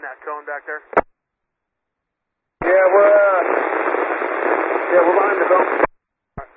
behind that cone back there? Yeah, we're behind the cone.